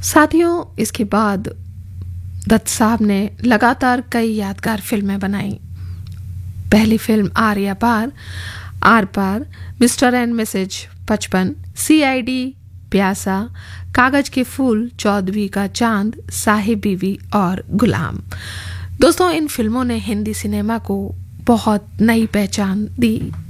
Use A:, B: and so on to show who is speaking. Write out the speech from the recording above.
A: साथियों, इसके बाद दत्त साहब ने लगातार कई यादगार फिल्में बनाई। पहली film are par, mister and Mrs 55, CID प्यासा, कागज के फूल, चौदहवीं का चांद, साहिब बीवी और गुलाम। दोस्तों, इन फिल्मों ने हिंदी सिनेमा को बहुत नई पहचान दी।